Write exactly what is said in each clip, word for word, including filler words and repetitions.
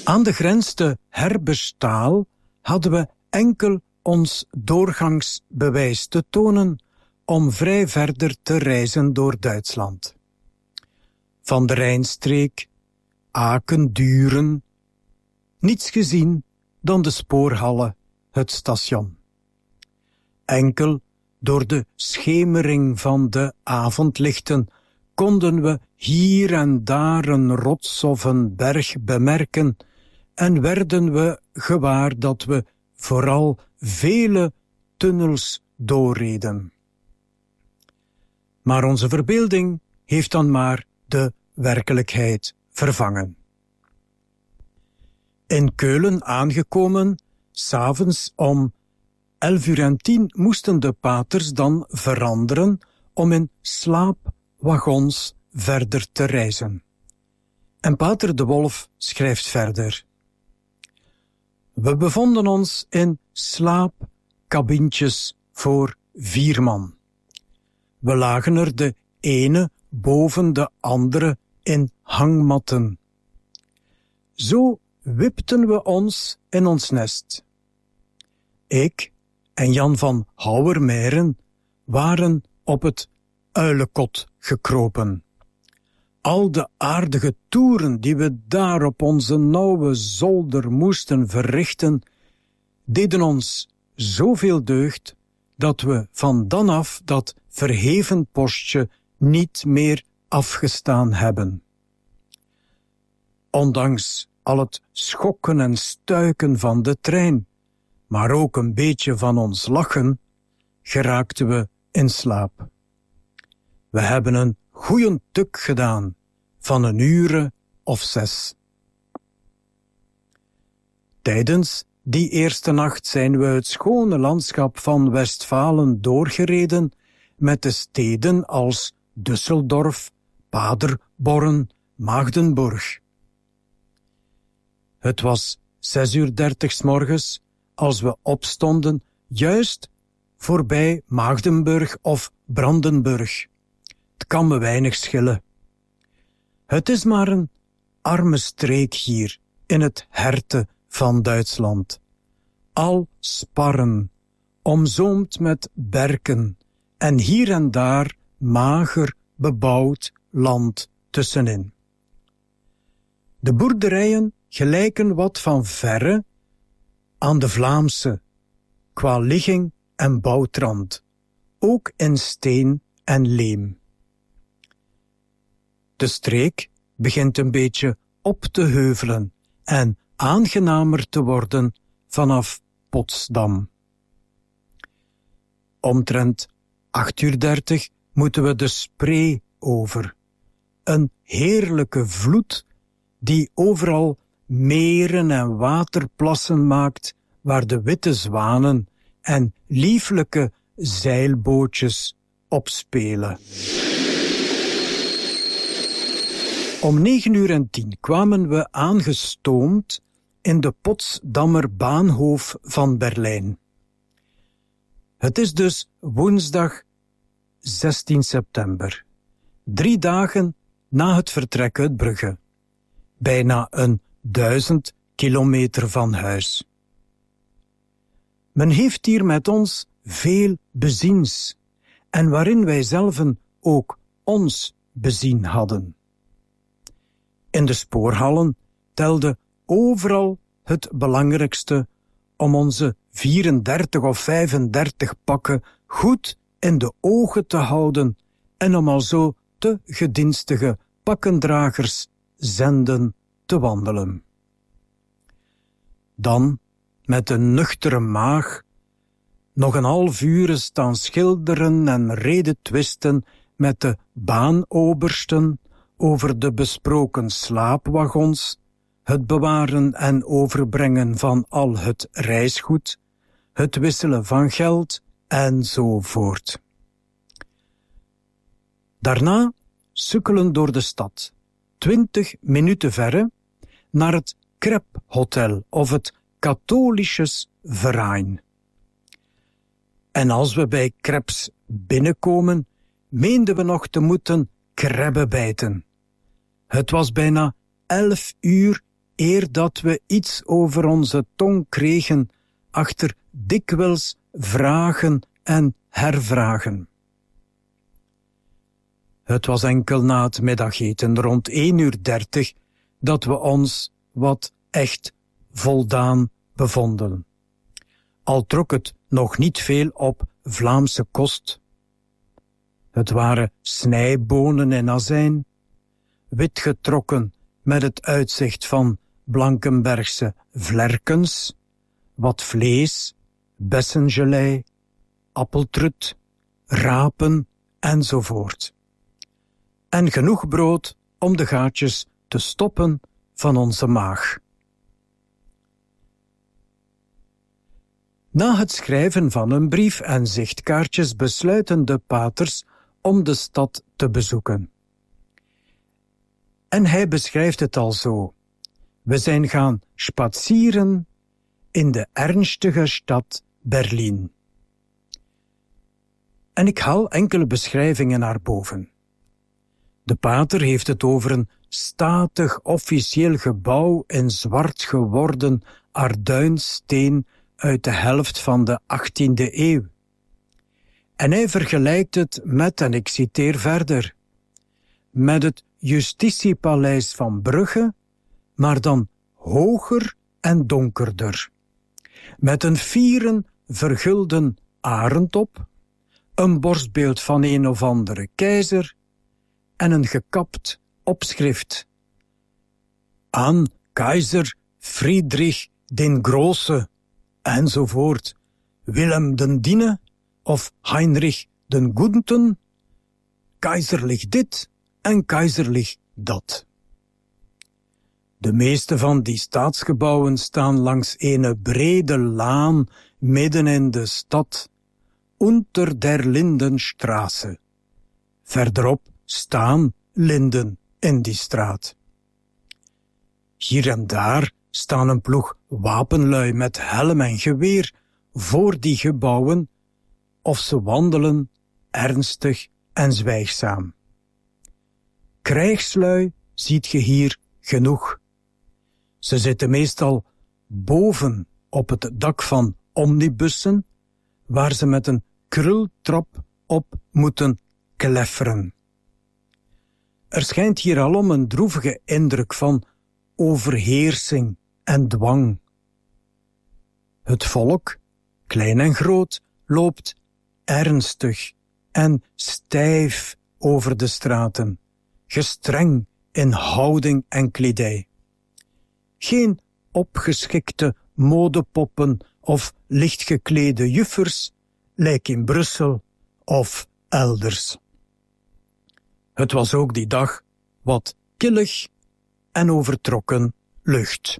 Aan de grens te Herbestaal hadden we enkel ons doorgangsbewijs te tonen om vrij verder te reizen door Duitsland. Van de Rijnstreek, Aken, Duren, niets gezien dan de spoorhallen, het station. Enkel door de schemering van de avondlichten konden we hier en daar een rots of een berg bemerken en werden we gewaar dat we vooral vele tunnels doorreden. Maar onze verbeelding heeft dan maar de werkelijkheid vervangen. In Keulen aangekomen, 's avonds om elf uur en tien moesten de paters dan veranderen om in slaapwagons verder te reizen. En pater de Wolf schrijft verder. We bevonden ons in slaapkabintjes voor vier man. We lagen er de ene boven de andere in hangmatten. Zo wipten we ons in ons nest. Ik en Jan van Houwermeiren waren op het uilenkot gekropen. Al de aardige toeren die we daar op onze nauwe zolder moesten verrichten, deden ons zoveel deugd dat we van dan af dat verheven postje niet meer afgestaan hebben. Ondanks al het schokken en stuiken van de trein, maar ook een beetje van ons lachen, geraakten we in slaap. We hebben een goeien tuk gedaan van een uur of zes. Tijdens die eerste nacht zijn we het schone landschap van Westfalen doorgereden met de steden als Düsseldorf, Paderborn, Maagdenburg. Het was zes uur dertig 's morgens als we opstonden, juist voorbij Maagdenburg of Brandenburg. Het kan me weinig schillen. Het is maar een arme streek hier in het herte van Duitsland. Al sparren, omzoomd met berken en hier en daar mager bebouwd land tussenin. De boerderijen gelijken wat van verre aan de Vlaamse, qua ligging en bouwtrand, ook in steen en leem. De streek begint een beetje op te heuvelen en aangenamer te worden vanaf Potsdam. Omtrent acht uur dertig moeten we de Spree over. Een heerlijke vloed die overal meren en waterplassen maakt, waar de witte zwanen en lieflijke zeilbootjes op spelen. Om negen uur en tien kwamen we aangestoomd in de Potsdammer Bahnhof van Berlijn. Het is dus woensdag zestien september, drie dagen na het vertrek uit Brugge, bijna een duizend kilometer van huis. Men heeft hier met ons veel beziens, en waarin wij zelven ook ons bezien hadden. In de spoorhallen telde overal het belangrijkste om onze vierendertig of vijfendertig pakken goed in de ogen te houden en om alzo te gedienstige pakkendragers zenden te wandelen. Dan, met een nuchtere maag, nog een half uur staan schilderen en redetwisten met de baanobersten over de besproken slaapwagons, het bewaren en overbrengen van al het reisgoed, het wisselen van geld enzovoort. Daarna sukkelen door de stad, twintig minuten verre, naar het Kreb-hotel of het Katholisches Verein. En als we bij Krebs binnenkomen, meenden we nog te moeten krabben bijten. Het was bijna elf uur eer dat we iets over onze tong kregen, achter dikwijls vragen en hervragen. Het was enkel na het middageten rond één uur dertig dat we ons wat echt voldaan bevonden. Al trok het nog niet veel op Vlaamse kost. Het waren snijbonen en azijn, wit getrokken met het uitzicht van Blankenbergse vlerkens, wat vlees, bessengelei, appeltrut, rapen enzovoort. En genoeg brood om de gaatjes te stoppen van onze maag. Na het schrijven van een brief en zichtkaartjes besluiten de paters om de stad te bezoeken. En hij beschrijft het al zo. We zijn gaan spazieren in de ernstige stad Berlijn. En ik haal enkele beschrijvingen naar boven. De pater heeft het over een statig officieel gebouw in zwart geworden arduinsteen uit de helft van de achttiende eeuw. En hij vergelijkt het met, en ik citeer verder, met het Justitiepaleis van Brugge, maar dan hoger en donkerder. Met een vieren vergulden arend op, een borstbeeld van een of andere keizer en een gekapt opschrift. Aan keizer Friedrich den Große, enzovoort, Willem den Diene of Heinrich den Guten, keizerlich dit en keizerlich dat. De meeste van die staatsgebouwen staan langs een brede laan midden in de stad, unter der Lindenstraße. Verderop staan linden in die straat. Hier en daar staan een ploeg wapenlui met helm en geweer voor die gebouwen, of ze wandelen ernstig en zwijgzaam. Krijgslui ziet je hier genoeg. Ze zitten meestal boven op het dak van omnibussen, waar ze met een krultrap op moeten klefferen. Er schijnt hier alom een droevige indruk van overheersing en dwang. Het volk, klein en groot, loopt ernstig en stijf over de straten, gestreng in houding en kledij. Geen opgeschikte modepoppen of lichtgeklede juffers, lijken in Brussel of elders. Het was ook die dag wat killig en overtrokken lucht.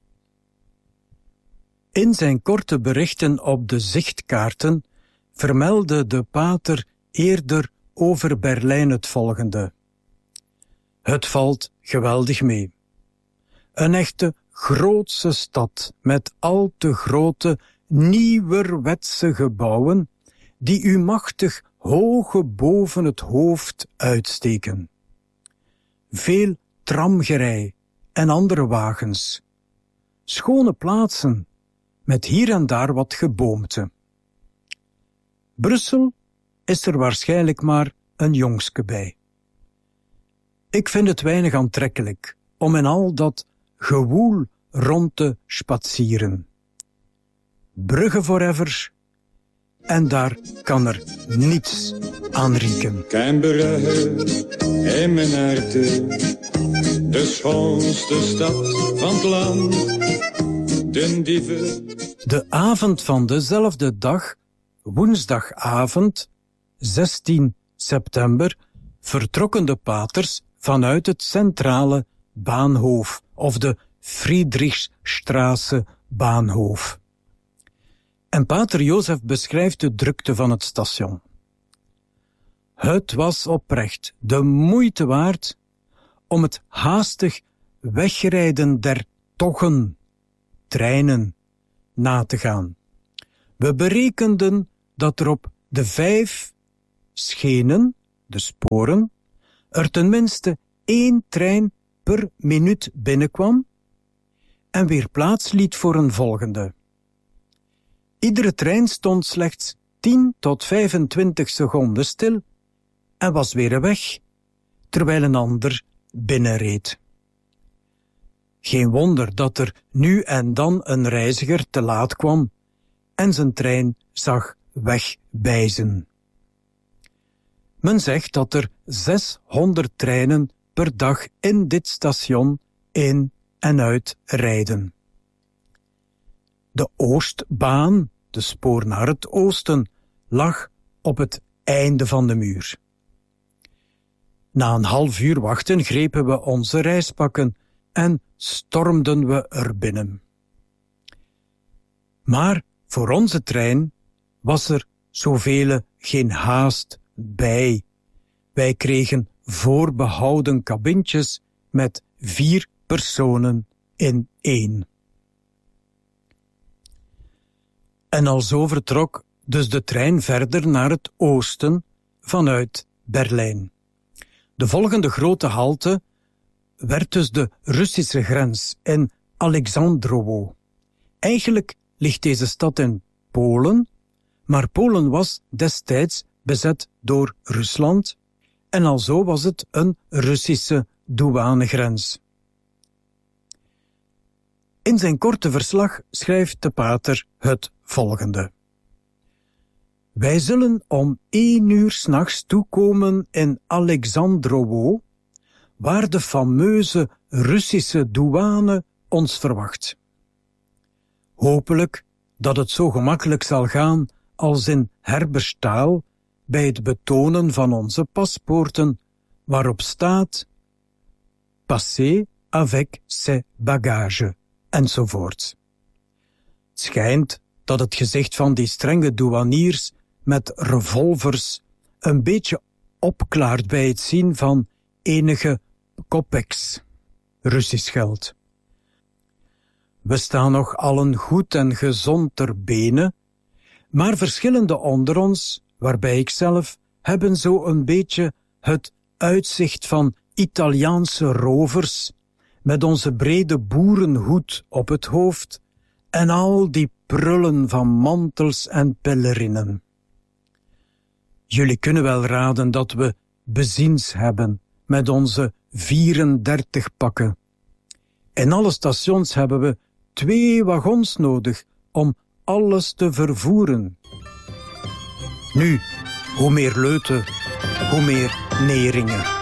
In zijn korte berichten op de zichtkaarten vermeldde de pater eerder over Berlijn het volgende. Het valt geweldig mee. Een echte grootse stad met al te grote nieuwerwetse gebouwen die u machtig hoge boven het hoofd uitsteken. Veel tramgerij en andere wagens. Schone plaatsen met hier en daar wat geboomte. Brussel is er waarschijnlijk maar een jongske bij. Ik vind het weinig aantrekkelijk om in al dat gewoel rond te spazieren. Brugge forever, en daar kan er niets aan rieken. Canberra in mijn harte, de schoonste stad van het land, de dieven. De avond van dezelfde dag, woensdagavond, zestien september, vertrokken de paters vanuit het centrale Bahnhof of de Friedrichstraße Bahnhof. En pater Jozef beschrijft de drukte van het station. Het was oprecht de moeite waard om het haastig wegrijden der toggen, treinen, na te gaan. We berekenden dat er op de vijf schenen, de sporen, er tenminste één trein per minuut binnenkwam en weer plaats liet voor een volgende. Iedere trein stond slechts tien tot vijfentwintig seconden stil en was weer weg, terwijl een ander binnenreed. Geen wonder dat er nu en dan een reiziger te laat kwam en zijn trein zag wegbijzen. Men zegt dat er zeshonderd treinen per dag in dit station in en uit rijden. De Oostbaan, de spoor naar het oosten, lag op het einde van de muur. Na een half uur wachten grepen we onze reispakken en stormden we er binnen. Maar voor onze trein was er zoveel geen haast bij. Wij kregen voorbehouden kabintjes met vier personen in één. En alzo vertrok dus de trein verder naar het oosten vanuit Berlijn. De volgende grote halte werd dus de Russische grens in Alexandrowo. Eigenlijk ligt deze stad in Polen, maar Polen was destijds bezet door Rusland en alzo was het een Russische douanegrens. In zijn korte verslag schrijft de pater het volgende. Wij zullen om één uur 's nachts toekomen in Alexandrowo, waar de fameuze Russische douane ons verwacht. Hopelijk dat het zo gemakkelijk zal gaan als in Herberstaal bij het betonen van onze paspoorten, waarop staat Passez avec ses bagages, enzovoort. Het schijnt dat het gezicht van die strenge douaniers met revolvers een beetje opklaart bij het zien van enige kopeks, Russisch geld. We staan nog allen goed en gezond ter bene, maar verschillende onder ons, waarbij ik zelf, hebben zo een beetje het uitzicht van Italiaanse rovers met onze brede boerenhoed op het hoofd en al die prullen van mantels en pelerinnen. Jullie kunnen wel raden dat we beziens hebben met onze vierendertig pakken. In alle stations hebben we twee wagons nodig om alles te vervoeren. Nu, hoe meer leuten, hoe meer neringen.